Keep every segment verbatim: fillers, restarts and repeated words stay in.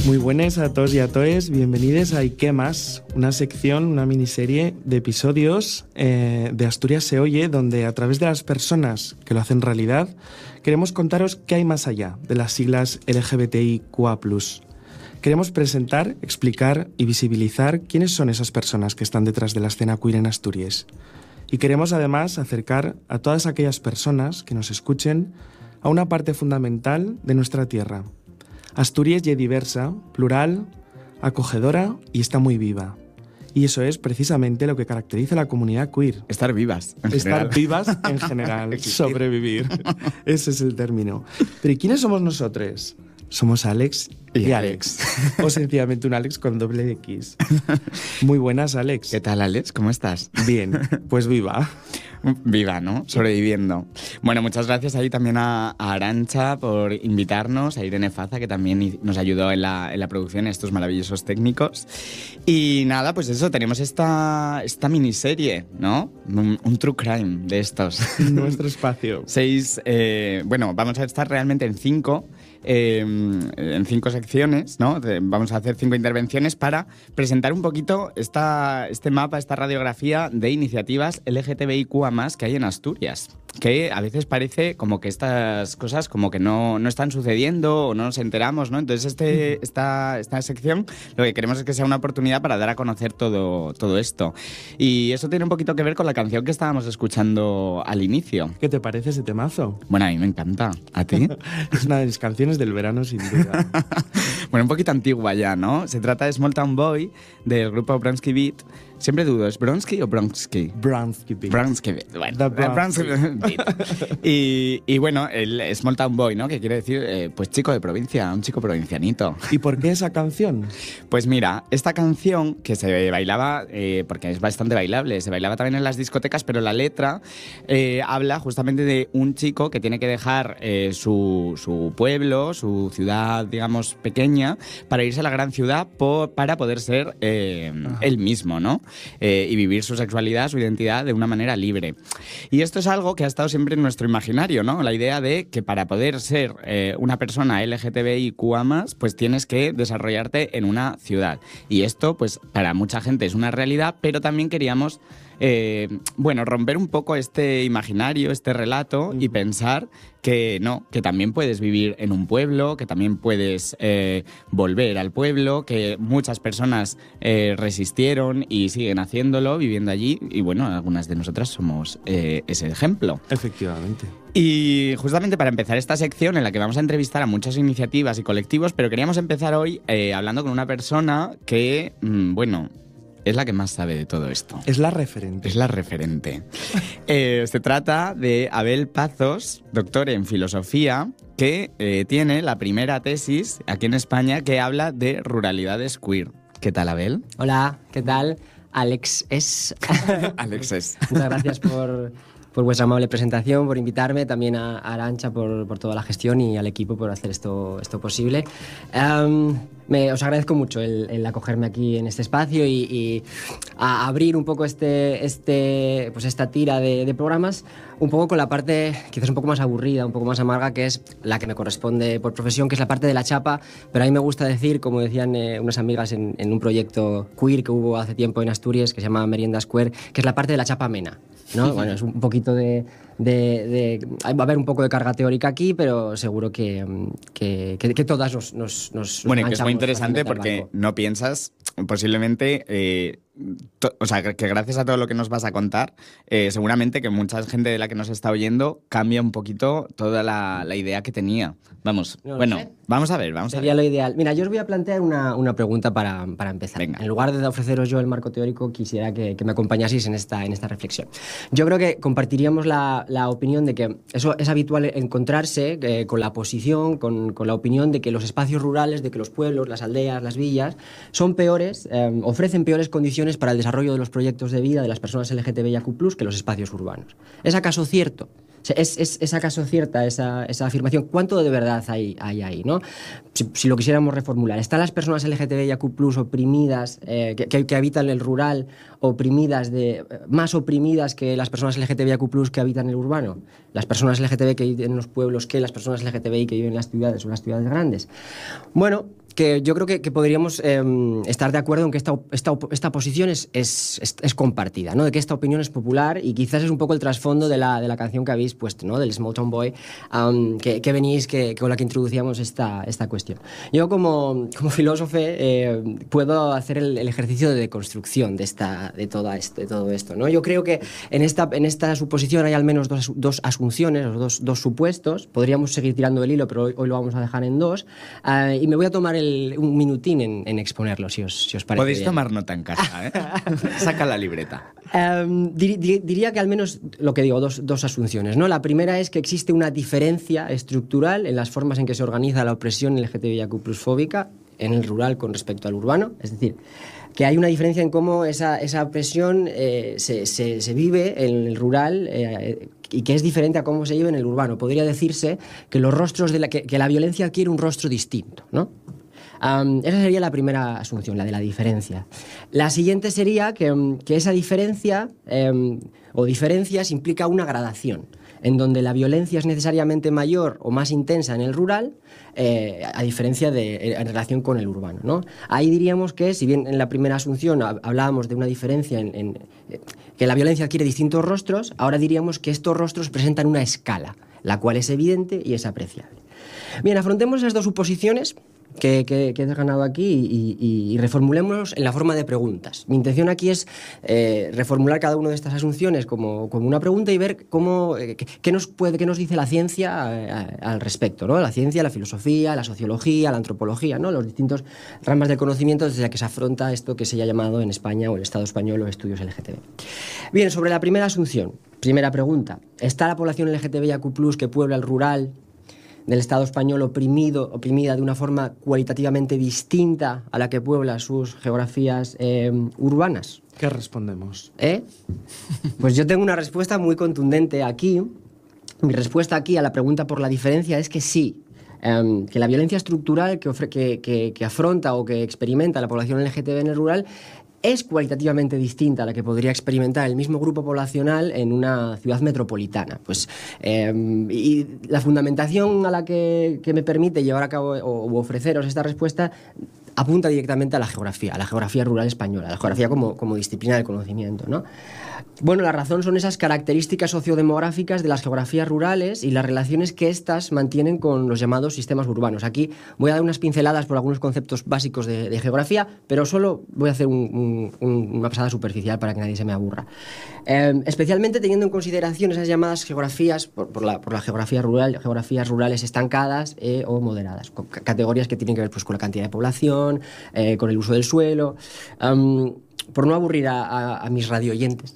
Muy buenas a todos y a todas, bienvenidos a ¿Y qué más? Una sección, una miniserie de episodios eh, de Asturias se oye, donde a través de las personas que lo hacen realidad, queremos contaros qué hay más allá de las siglas L G B T I Q A plus. Queremos presentar, explicar y visibilizar quiénes son esas personas que están detrás de la escena queer en Asturias. Y queremos además acercar a todas aquellas personas que nos escuchen a una parte fundamental de nuestra tierra. Asturias es diversa, plural, acogedora y está muy viva. Y eso es precisamente lo que caracteriza a la comunidad queer. Estar vivas, en Estar general. vivas en general, sobrevivir. Ese es el término. Pero ¿y quiénes somos nosotros? Somos Alex y, y Alex. Alex. O sencillamente un Alex con doble X. Muy buenas, Alex. ¿Qué tal, Alex? ¿Cómo estás? Bien, pues viva. Viva, ¿no? Sobreviviendo. Bueno, muchas gracias ahí también a, a Arantxa por invitarnos, a Irene Faza, que también nos ayudó en la, en la producción, estos maravillosos técnicos. Y nada, pues eso, tenemos esta, esta miniserie, ¿no? Un, un true crime de estos. Nuestro espacio. Seis, eh, bueno, vamos a estar realmente en cinco, eh, en cinco secciones, ¿no? Vamos a hacer cinco intervenciones para presentar un poquito esta, este mapa, esta radiografía de iniciativas L G T B I Q A más que hay en Asturias, que a veces parece como que estas cosas como que no, no están sucediendo o no nos enteramos, ¿no? Entonces este, esta, esta sección lo que queremos es que sea una oportunidad para dar a conocer todo, todo esto. Y eso tiene un poquito que ver con la canción que estábamos escuchando al inicio. ¿Qué te parece ese temazo? Bueno, a mí me encanta. ¿A ti? Es una de mis canciones del verano, sin duda. Bueno, un poquito antigua ya, ¿no? Se trata de Small Town Boy, del grupo Bronski Beat. Siempre dudo, ¿es Bronski o Bronski? Bronski Beat. Bronski Beat. Bueno, The Bronski Beat. Y, y bueno, el Small Town Boy, ¿no? Que quiere decir, eh, pues chico de provincia, un chico provincianito. ¿Y por qué esa canción? Pues mira, esta canción que se bailaba, eh, porque es bastante bailable, se bailaba también en las discotecas, pero la letra eh, habla justamente de un chico que tiene que dejar eh, su, su pueblo, su ciudad, digamos, pequeña, para irse a la gran ciudad po- para poder ser eh, él mismo, ¿no? Eh, y vivir su sexualidad, su identidad de una manera libre. Y esto es algo que ha estado siempre en nuestro imaginario, ¿no? La idea de que para poder ser eh, una persona L G T B I Q A más, pues tienes que desarrollarte en una ciudad. Y esto, pues, para mucha gente es una realidad, pero también queríamos Eh, bueno, romper un poco este imaginario, este relato uh-huh. y pensar que no, que también puedes vivir en un pueblo, que también puedes eh, volver al pueblo, que muchas personas eh, resistieron y siguen haciéndolo, viviendo allí, y bueno, algunas de nosotras somos eh, ese ejemplo. Efectivamente. Y justamente para empezar esta sección en la que vamos a entrevistar a muchas iniciativas y colectivos, pero queríamos empezar hoy eh, hablando con una persona que, mmm, bueno... es la que más sabe de todo esto. Es la referente. Es la referente. eh, se trata de Abel Pazos, doctor en filosofía, que eh, tiene la primera tesis aquí en España que habla de ruralidades queer. ¿Qué tal, Abel? Hola, ¿qué tal? Alex es. Alex es. Muchas gracias por, por vuestra amable presentación, por invitarme, también a Arantxa por, por toda la gestión y al equipo por hacer esto, esto posible. Um, Me, os agradezco mucho el, el acogerme aquí en este espacio y, y a abrir un poco este, este, pues esta tira de, de programas, un poco con la parte quizás un poco más aburrida, un poco más amarga, que es la que me corresponde por profesión, que es la parte de la chapa, pero a mí me gusta decir, como decían eh, unas amigas en, en un proyecto queer que hubo hace tiempo en Asturias, que se llama Merienda Square, que es la parte de la chapa amena, ¿no? Bueno, es un poquito de... De, de, va a haber un poco de carga teórica aquí, pero seguro que, que, que, que todas nos, nos, nos Bueno, y que es muy interesante porque no piensas posiblemente... Eh, to, o sea, que gracias a todo lo que nos vas a contar, eh, seguramente que mucha gente de la que nos está oyendo cambia un poquito toda la, la idea que tenía. Vamos, no bueno, sé. vamos a ver, vamos Sería a ver. lo ideal. Mira, yo os voy a plantear una, una pregunta para, para empezar. Venga. En lugar de ofreceros yo el marco teórico, quisiera que, que me acompañaseis en esta, en esta reflexión. Yo creo que compartiríamos la, la opinión de que eso es habitual encontrarse eh, con la posición, con, con la opinión de que los espacios rurales, de que los pueblos, las aldeas, las villas, son peores, eh, ofrecen peores condiciones para el desarrollo de los proyectos de vida de las personas L G T B I Q plus, que los espacios urbanos. ¿Es acaso cierto? ¿Es, es, es acaso cierta esa, esa afirmación? ¿Cuánto de verdad hay, hay ahí, ¿no? Si, si lo quisiéramos reformular, ¿están las personas L G T B I Q plus oprimidas, eh, que, que, que habitan el rural, oprimidas de, más oprimidas que las personas L G T B I Q plus que habitan el urbano? ¿Las personas L G T B I que viven en los pueblos que las personas L G T B I que viven en las ciudades o en las ciudades grandes? Bueno, que yo creo que, que podríamos eh, estar de acuerdo en que esta, esta, esta posición es, es, es, es compartida, ¿no? De que esta opinión es popular y quizás es un poco el trasfondo de la, de la canción que habéis puesto, ¿no? Del Small Town Boy, um, que, que venís, que, con la que introducíamos esta, esta cuestión. Yo como, como filósofo eh, puedo hacer el, el ejercicio de deconstrucción de, esta, de, toda esto, de todo esto, ¿no? Yo creo que en esta, en esta suposición hay al menos dos, dos asunciones, o dos, dos supuestos. Podríamos seguir tirando el hilo, pero hoy, hoy lo vamos a dejar en dos. Uh, y me voy a tomar el El, un minutín en, en exponerlo, si os, si os parece Podéis bien. tomar nota en casa, ¿eh? Saca la libreta. Um, dir, dir, diría que al menos, lo que digo, dos, dos asunciones, ¿no? La primera es que existe una diferencia estructural en las formas en que se organiza la opresión L G T B I Q plus fóbica en el rural con respecto al urbano. Es decir, que hay una diferencia en cómo esa, esa opresión eh, se, se, se vive en el rural eh, y que es diferente a cómo se vive en el urbano. Podría decirse que los rostros de la, que, que la violencia adquiere un rostro distinto, ¿no? Um, esa sería la primera asunción, la de la diferencia. La siguiente sería que, que esa diferencia um, o diferencias implica una gradación, en donde la violencia es necesariamente mayor o más intensa en el rural, eh, a diferencia de en relación con el urbano, ¿no? Ahí diríamos que, si bien en la primera asunción hablábamos de una diferencia en, en que la violencia adquiere distintos rostros, ahora diríamos que estos rostros presentan una escala, la cual es evidente y es apreciable. Bien, afrontemos esas dos suposiciones que, que, que he desgranado aquí y, y, y reformulémoslos en la forma de preguntas. Mi intención aquí es eh, reformular cada una de estas asunciones como, como una pregunta y ver cómo, eh, qué, nos puede, qué nos dice la ciencia a, a, al respecto, ¿no? La ciencia, la filosofía, la sociología, la antropología, ¿no? Los distintos ramas del conocimiento desde la que se afronta esto que se ha llamado en España o el Estado español los estudios L G T B. Bien, sobre la primera asunción, primera pregunta. ¿Está la población L G T B I Q plus que puebla el rural del Estado español oprimido, oprimida de una forma cualitativamente distinta a la que puebla sus geografías eh, urbanas? ¿Qué respondemos? ¿Eh? Pues yo tengo una respuesta muy contundente aquí. Mi respuesta aquí a la pregunta por la diferencia es que sí, eh, que la violencia estructural que, ofre que, que, que afronta o que experimenta la población L G T B en el rural es cualitativamente distinta a la que podría experimentar el mismo grupo poblacional en una ciudad metropolitana. Pues, eh, y la fundamentación a la que, que me permite llevar a cabo o, o ofreceros esta respuesta apunta directamente a la geografía, a la geografía rural española, a la geografía como, como disciplina del conocimiento, ¿no? Bueno, la razón son esas características sociodemográficas de las geografías rurales y las relaciones que éstas mantienen con los llamados sistemas urbanos. Aquí voy a dar unas pinceladas por algunos conceptos básicos de, de geografía, pero solo voy a hacer un, un, una pasada superficial para que nadie se me aburra. Eh, especialmente teniendo en consideración esas llamadas geografías, por, por, la, por la geografía rural, geografías rurales estancadas eh, o moderadas, con categorías que tienen que ver pues, con la cantidad de población, eh, con el uso del suelo. Um, Por no aburrir a, a, a mis radioyentes,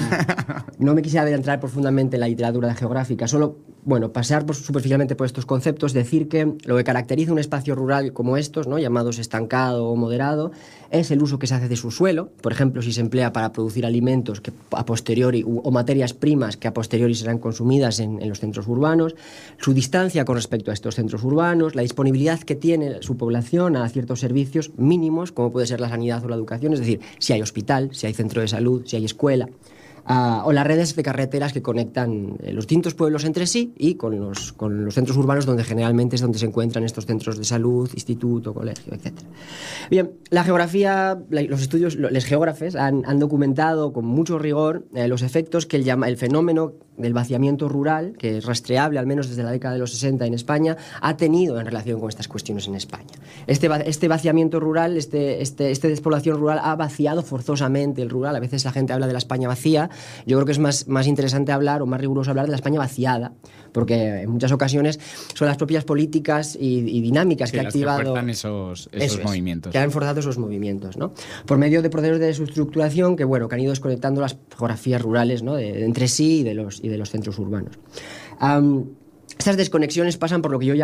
no me quisiera adentrar profundamente en la literatura geográfica, solo, bueno, pasear por, superficialmente por estos conceptos, decir que lo que caracteriza un espacio rural como estos, ¿no? Llamados estancado o moderado, es el uso que se hace de su suelo. Por ejemplo, si se emplea para producir alimentos que a posteriori o materias primas que a posteriori serán consumidas en, en los centros urbanos, su distancia con respecto a estos centros urbanos, la disponibilidad que tiene su población a ciertos servicios mínimos, como puede ser la sanidad o la educación, es decir, si hay hospital, si hay centro de salud, si hay escuela, uh, o las redes de carreteras que conectan eh, los distintos pueblos entre sí y con los, con los centros urbanos, donde generalmente es donde se encuentran estos centros de salud, instituto, colegio, etcétera. Bien, la geografía, la, los estudios, los geógrafos han, han documentado con mucho rigor eh, los efectos que el, llama, el fenómeno del vaciamiento rural, que es rastreable al menos desde la década de los sesenta en España, ha tenido en relación con estas cuestiones en España. Este, este vaciamiento rural, este, este, este despoblación rural ha vaciado forzosamente el rural. A veces la gente habla de la España vacía. Yo creo que es más, más interesante hablar o más riguroso hablar de la España vaciada, porque en muchas ocasiones son las propias políticas y, y dinámicas sí, que ha activado... que esos, esos movimientos. Es, que han forzado esos movimientos, ¿no? Por medio de procesos de desestructuración que, bueno, que han ido desconectando las geografías rurales, ¿no? de, de entre sí y de los, y de los centros urbanos. Um, estas desconexiones pasan por lo que yo llamo